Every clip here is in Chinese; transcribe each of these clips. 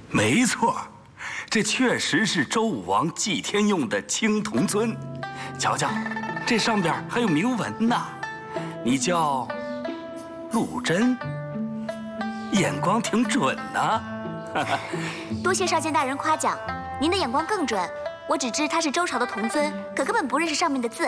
没错，这确实是周武王祭天用的青铜尊。瞧瞧，这上边还有铭文呢。你叫陆贞，眼光挺准呐。 多谢少监大人夸奖，您的眼光更准。我只知他是周朝的铜尊，可根本不认识上面的字。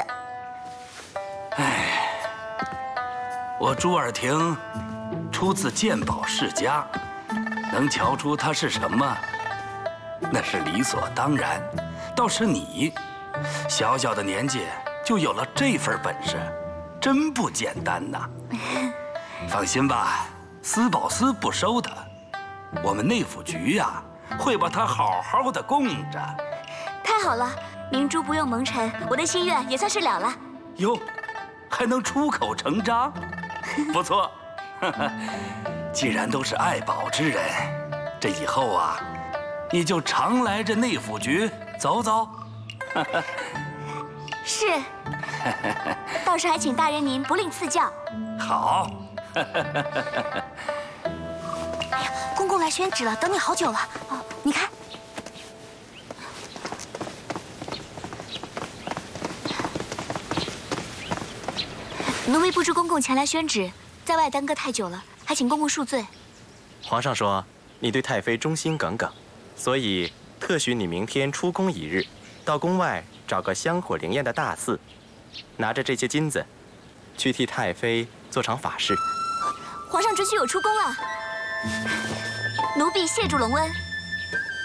哎，我朱尔廷出自鉴宝世家，能瞧出他是什么，那是理所当然。倒是你，小小的年纪就有了这份本事，真不简单呐。放心吧，司宝司不收他，我们内府局呀，会把他好好的供着。 太好了，明珠不用蒙尘，我的心愿也算是了了。 哟，还能出口成章，不错。既然都是爱宝之人，这以后啊，你就常来这内府局走走。 是，到时还请大人您不吝赐教。 好。 哎呀，公公来宣旨了，等你好久了。哦，你看。奴婢不知公公前来宣旨，在外耽搁太久了，还请公公恕罪。 皇上说你对太妃忠心耿耿，所以特许你明天出宫一日，到宫外找个香火灵验的大寺，拿着这些金子，去替太妃做场法事。 皇上准许我出宫了，奴婢谢主隆恩。